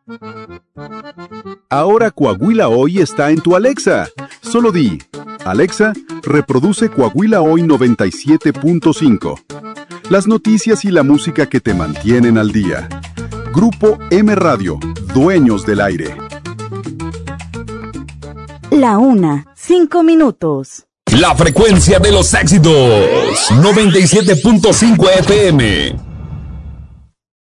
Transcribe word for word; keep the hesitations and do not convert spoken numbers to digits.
Ahora Coahuila Hoy está en tu Alexa. Solo di, Alexa, reproduce Coahuila Hoy noventa y siete punto cinco. Las noticias y la música que te mantienen al día. Grupo M Radio, dueños del aire. La una, cinco minutos. La frecuencia de los éxitos, noventa y siete punto cinco F M.